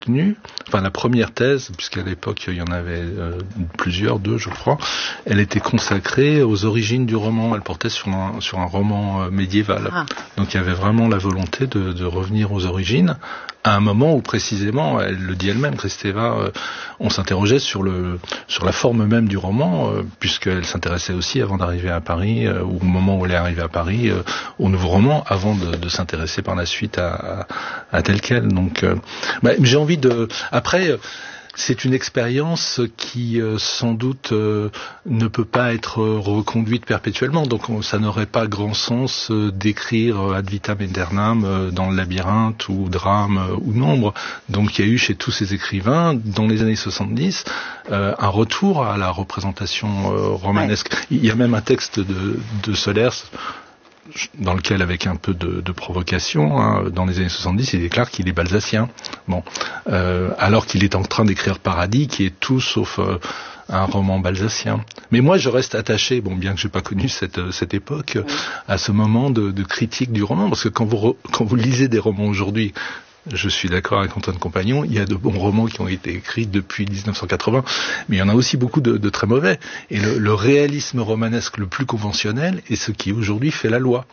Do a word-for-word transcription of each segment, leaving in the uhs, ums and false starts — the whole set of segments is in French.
soutenue, enfin la première thèse, puisqu'à l'époque il y en avait euh, plusieurs, deux je crois, elle était consacrée aux origines du roman, elle portait sur un, sur un roman euh, médiéval. Ah. Donc il y avait vraiment la volonté de, de revenir aux origines, à un moment où précisément, elle le dit elle-même, Kristeva, euh, on s'interrogeait sur le sur la forme même du roman, euh, puisqu'elle s'intéressait aussi avant d'arriver à Paris, euh, ou au moment où elle est arrivée à Paris, euh, au nouveau roman, avant de, de s'intéresser par la suite à, à, à tel quel. Donc euh, bah, j'ai envie de... Après... C'est une expérience qui, euh, sans doute, euh, ne peut pas être reconduite perpétuellement. Donc, on, ça n'aurait pas grand sens euh, d'écrire euh, ad vitam aeternam euh, dans le labyrinthe ou drame euh, ou nombre. Donc, il y a eu chez tous ces écrivains, dans les années soixante-dix, euh, un retour à la représentation euh, romanesque. Ouais. Il y a même un texte de, de Solers, dans lequel, avec un peu de, de provocation, hein, dans les années soixante-dix, il déclare qu'il est balsacien. Bon, euh, alors qu'il est en train d'écrire Paradis, qui est tout sauf euh, un roman balsacien. Mais moi, je reste attaché, bon, bien que j'ai pas connu cette cette époque, oui. à ce moment de, de critique du roman, parce que quand vous re, quand vous lisez des romans aujourd'hui, je suis d'accord avec Antoine Compagnon, il y a de bons romans qui ont été écrits depuis dix-neuf cent quatre-vingts, mais il y en a aussi beaucoup de, de très mauvais. Et le, le réalisme romanesque le plus conventionnel est ce qui aujourd'hui fait la loi.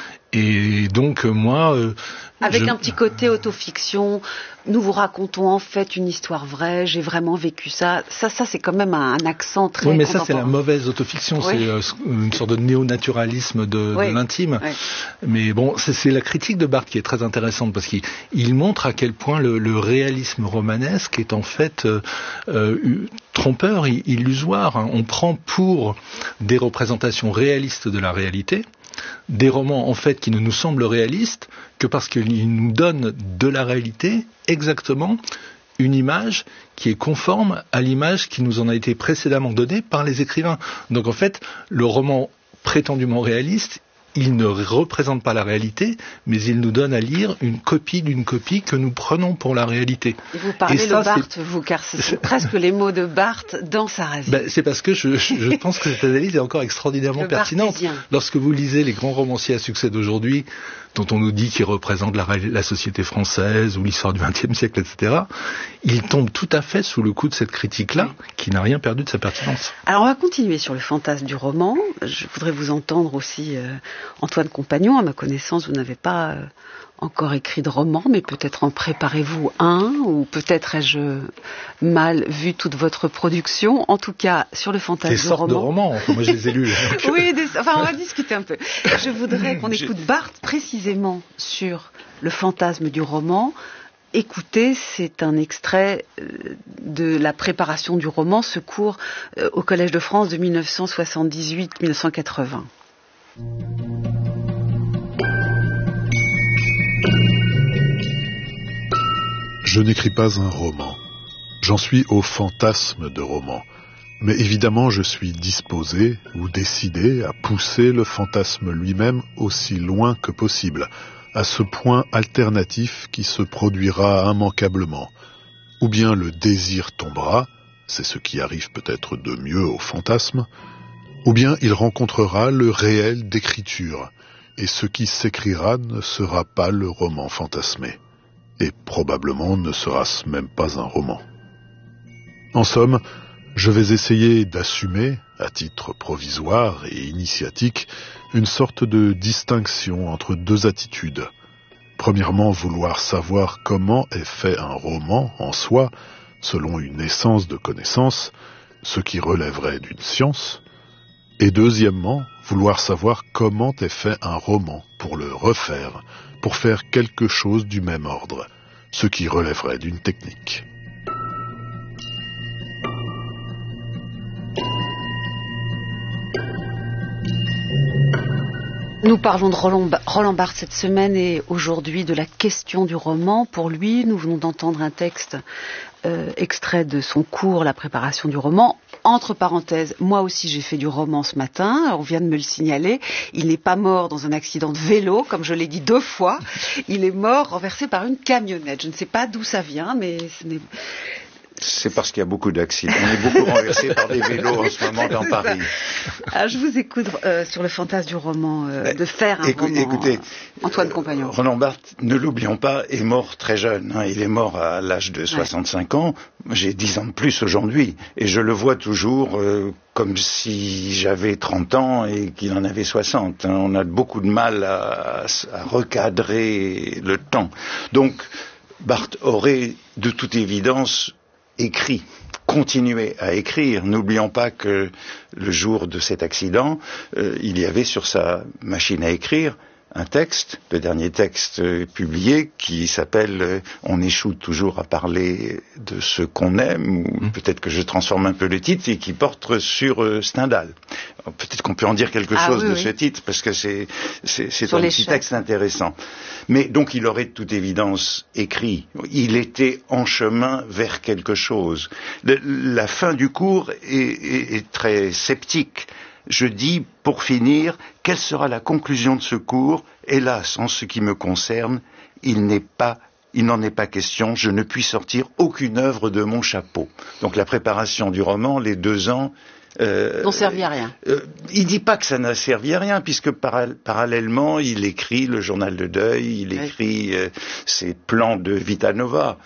Et donc moi... Euh, Avec je... un petit côté autofiction, nous vous racontons en fait une histoire vraie, j'ai vraiment vécu ça. Ça, ça c'est quand même un, un accent très Oui, mais contemporain. ça, c'est la mauvaise autofiction. Oui. C'est euh, une sorte de néo-naturalisme de, oui. de l'intime. Oui. Mais bon, c'est, c'est la critique de Barthes qui est très intéressante, parce qu'il il montre à quel point le, le réalisme romanesque est en fait euh, euh, trompeur, illusoire. On prend pour des représentations réalistes de la réalité des romans en fait qui ne nous semblent réalistes que parce qu'ils nous donnent de la réalité exactement une image qui est conforme à l'image qui nous en a été précédemment donnée par les écrivains. Donc en fait, le roman prétendument réaliste, il ne représente pas la réalité, mais il nous donne à lire une copie d'une copie que nous prenons pour la réalité. Et vous parlez Et ça, de Barthes, c'est... vous, car ce sont presque les mots de Barthes dans Sarrazin. Ben, c'est parce que je, je, je pense que cette analyse est encore extraordinairement Le pertinente. Barthésien. Lorsque vous lisez les grands romanciers à succès d'aujourd'hui, dont on nous dit qu'ils représentent la, la société française ou l'histoire du vingtième siècle, et cetera, ils tombent tout à fait sous le coup de cette critique-là, oui. qui n'a rien perdu de sa pertinence. Alors on va continuer sur le fantasme du roman. Je voudrais vous entendre aussi, euh, Antoine Compagnon. À ma connaissance, vous n'avez pas euh, encore écrit de roman, mais peut-être en préparez-vous un, ou peut-être ai-je mal vu toute votre production. En tout cas, sur le fantasme des du roman. Des sortes de romans, enfin, moi je les ai lus. Donc... oui, des... enfin on va discuter un peu. Je voudrais qu'on écoute Barthes précisément sur le fantasme du roman. Écoutez, c'est un extrait de la préparation du roman, ce cours au Collège de France de dix-neuf cent soixante-dix-huit à dix-neuf cent quatre-vingts. Je n'écris pas un roman. J'en suis au fantasme de roman. Mais évidemment, je suis disposé ou décidé à pousser le fantasme lui-même aussi loin que possible, à ce point alternatif qui se produira immanquablement. Ou bien le désir tombera, c'est ce qui arrive peut-être de mieux au fantasme, ou bien il rencontrera le réel d'écriture, et ce qui s'écrira ne sera pas le roman fantasmé, et probablement ne sera-ce même pas un roman. En somme, je vais essayer d'assumer, à titre provisoire et initiatique, une sorte de distinction entre deux attitudes. Premièrement, vouloir savoir comment est fait un roman en soi, selon une essence de connaissance, ce qui relèverait d'une science. Et deuxièmement, vouloir savoir comment est fait un roman pour le refaire, pour faire quelque chose du même ordre, ce qui relèverait d'une technique. Nous parlons de Roland, Roland Barthes cette semaine et aujourd'hui de la question du roman. Pour lui, nous venons d'entendre un texte euh, extrait de son cours, la préparation du roman. Entre parenthèses, moi aussi j'ai fait du roman ce matin, on vient de me le signaler. Il n'est pas mort dans un accident de vélo, comme je l'ai dit deux fois. Il est mort renversé par une camionnette. Je ne sais pas d'où ça vient, mais ce n'est... C'est parce qu'il y a beaucoup d'accidents. On est beaucoup renversés par des vélos en ce moment dans Paris. Alors, je vous écoute euh, sur le fantasme du roman, euh, de faire un Écou- roman. Écoutez, Antoine Compagnon. Roland Barthes, ne l'oublions pas, est mort très jeune. Hein. Il est mort à l'âge de soixante-cinq ouais. ans. J'ai dix ans de plus aujourd'hui. Et je le vois toujours euh, comme si j'avais trente ans et qu'il en avait soixante. Hein. On a beaucoup de mal à, à recadrer le temps. Donc, Barthes aurait de toute évidence écrit, continué à écrire. N'oublions pas que le jour de cet accident, euh, il y avait sur sa machine à écrire un texte, le dernier texte euh, publié, qui s'appelle euh, « On échoue toujours à parler de ce qu'on aime », ou mmh. peut-être que je transforme un peu le titre, et qui porte sur euh, Stendhal. Alors, peut-être qu'on peut en dire quelque ah, chose oui, de oui. ce titre, parce que c'est, c'est, c'est un petit texte intéressant. Mais donc il aurait de toute évidence écrit. Il était en chemin vers quelque chose. Le, la fin du cours est, est, est très sceptique. Je dis, pour finir, quelle sera la conclusion de ce cours ? Hélas, en ce qui me concerne, il n'est pas, il n'en est pas question, je ne puis sortir aucune œuvre de mon chapeau. Donc la préparation du roman, les deux ans... Euh, n'ont servi à rien. Euh, il dit pas que ça n'a servi à rien, puisque para- parallèlement, il écrit le journal de deuil, il écrit euh, ses plans de Vita Nova.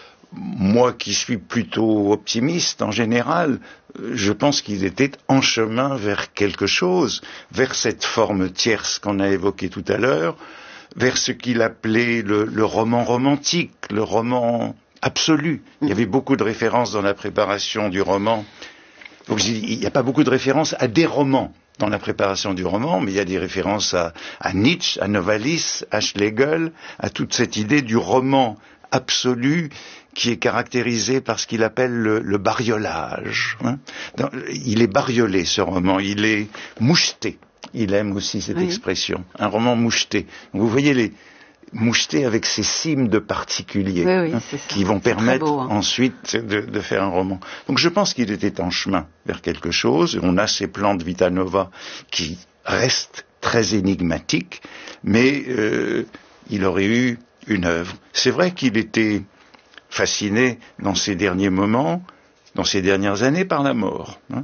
Moi qui suis plutôt optimiste en général, je pense qu'il était en chemin vers quelque chose, vers cette forme tierce qu'on a évoquée tout à l'heure, vers ce qu'il appelait le, le roman romantique, le roman absolu. Il y avait beaucoup de références dans la préparation du roman. Donc il n'y a pas beaucoup de références à des romans dans la préparation du roman, mais il y a des références à, à Nietzsche, à Novalis, à Schlegel, à toute cette idée du roman absolu qui est caractérisé par ce qu'il appelle le, le bariolage. Hein. Dans, il est bariolé, ce roman, il est moucheté. Il aime aussi cette oui. expression, un roman moucheté. Donc, vous voyez les moucheté avec ces cimes de particuliers oui, oui, hein, qui vont c'est permettre beau, hein. ensuite de, de faire un roman. Donc je pense qu'il était en chemin vers quelque chose. On a ces plans de Vita Nova qui restent très énigmatiques, mais euh, il aurait eu une œuvre. C'est vrai qu'il était fasciné dans ses derniers moments, dans ses dernières années, par la mort. Hein.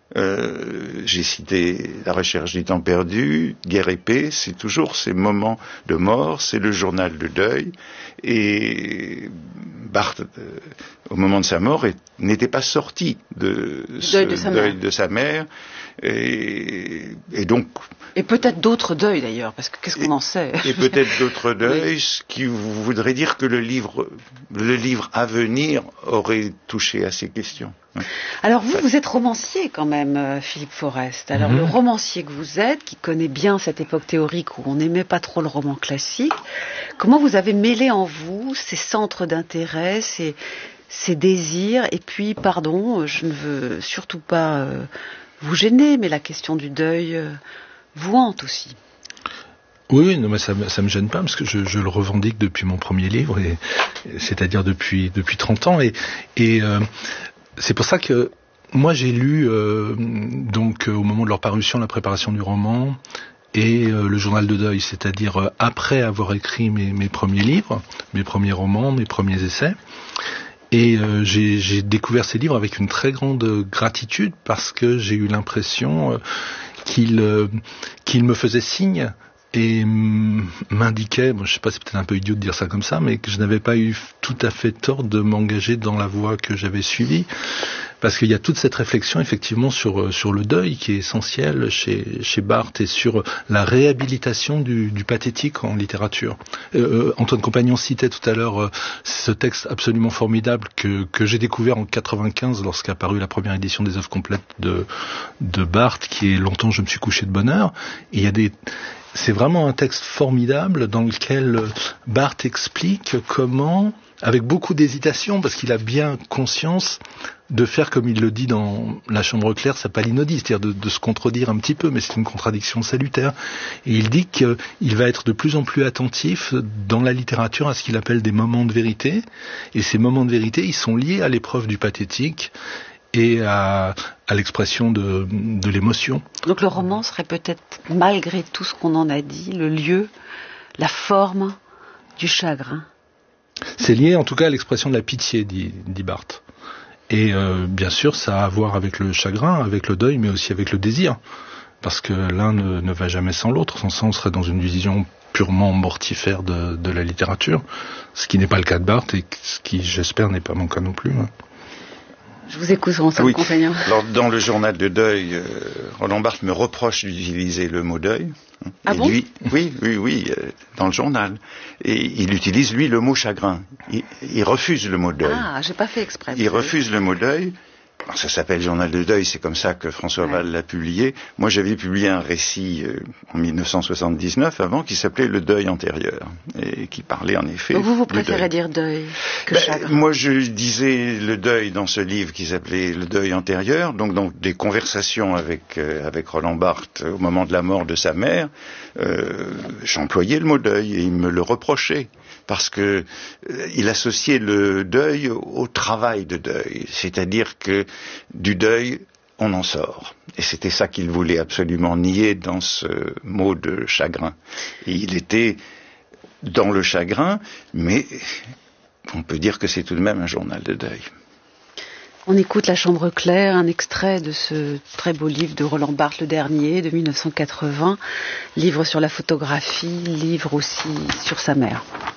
Euh, j'ai cité La recherche du temps perdu, Guerre et paix, c'est toujours ces moments de mort, c'est le journal de deuil, et Barthes, euh, au moment de sa mort, est, n'était pas sorti de ce deuil de sa deuil mère, de sa mère et, et donc... Et peut-être d'autres deuils d'ailleurs, parce que qu'est-ce qu'on en sait ? Et peut-être d'autres deuils, oui. Ce qui voudrait dire que le livre, le livre à venir aurait touché à ces questions. Alors vous, vous êtes romancier quand même, Philippe Forest. Alors mmh. le romancier que vous êtes, qui connaît bien cette époque théorique où on n'aimait pas trop le roman classique, comment vous avez mêlé en vous ces centres d'intérêt, ces, ces désirs, et puis, pardon, je ne veux surtout pas euh, vous gêner, mais la question du deuil euh, vous hante aussi. Oui, non, mais ça, ça me gêne pas parce que je, je le revendique depuis mon premier livre, et, c'est-à-dire depuis depuis trente ans, et, et euh, c'est pour ça que moi j'ai lu euh, donc euh, au moment de leur parution la préparation du roman et euh, le journal de deuil, c'est-à-dire euh, après avoir écrit mes, mes premiers livres, mes premiers romans, mes premiers essais. Et euh, j'ai, j'ai découvert ces livres avec une très grande gratitude parce que j'ai eu l'impression euh, qu'ils euh, qu'ils me faisaient signe et m'indiquait, bon, je sais pas, c'est peut-être un peu idiot de dire ça comme ça, mais que je n'avais pas eu tout à fait tort de m'engager dans la voie que j'avais suivie, parce qu'il y a toute cette réflexion effectivement sur sur le deuil qui est essentielle chez chez Barthes et sur la réhabilitation du, du pathétique en littérature. Euh, Antoine Compagnon citait tout à l'heure euh, ce texte absolument formidable que que j'ai découvert en quatre-vingt-quinze lorsqu'a paru la première édition des œuvres complètes de de Barthes, qui est Longtemps je me suis couché de bonne heure. Et il y a des C'est vraiment un texte formidable dans lequel Barthes explique comment, avec beaucoup d'hésitation, parce qu'il a bien conscience de faire comme il le dit dans La Chambre claire, sa palinodie, c'est-à-dire de, de se contredire un petit peu, mais c'est une contradiction salutaire. Et il dit qu'il va être de plus en plus attentif dans la littérature à ce qu'il appelle des moments de vérité. Et ces moments de vérité, ils sont liés à l'épreuve du pathétique et à, à l'expression de, de l'émotion. Donc le roman serait peut-être, malgré tout ce qu'on en a dit, le lieu, la forme du chagrin. C'est lié en tout cas à l'expression de la pitié, dit, dit Barthes. Et euh, bien sûr, ça a à voir avec le chagrin, avec le deuil, mais aussi avec le désir. Parce que l'un ne, ne va jamais sans l'autre. Sans ça, on serait dans une vision purement mortifère de, de la littérature. Ce qui n'est pas le cas de Barthes et ce qui, j'espère, n'est pas mon cas non plus. Hein. Je vous écoute, François oui. Compagnon. Alors, dans le journal de deuil, euh, Roland Barthes me reproche d'utiliser le mot deuil. Ah et bon lui, oui, oui, oui, euh, dans le journal. Et il utilise, lui, le mot chagrin. Il, il refuse le mot deuil. Ah, j'ai pas fait exprès. Il refuse le mot deuil. Alors, ça s'appelle Journal de deuil, c'est comme ça que François Val ouais. l'a publié. Moi, j'avais publié un récit euh, en mille neuf cent soixante-dix-neuf, avant, qui s'appelait Le deuil antérieur, et qui parlait en effet. Donc vous, vous du préférez deuil. dire deuil que ben, chagrin? Moi, je disais le deuil dans ce livre qui s'appelait Le deuil antérieur, donc dans des conversations avec euh, avec Roland Barthes au moment de la mort de sa mère. Euh, j'employais le mot deuil et il me le reprochait. Parce que euh, il associait le deuil au travail de deuil, c'est-à-dire que du deuil, on en sort. Et c'était ça qu'il voulait absolument nier dans ce mot de chagrin. Et il était dans le chagrin, mais on peut dire que c'est tout de même un journal de deuil. On écoute La Chambre claire, un extrait de ce très beau livre de Roland Barthes, le dernier, de mille neuf cent quatre-vingts, livre sur la photographie, livre aussi sur sa mère.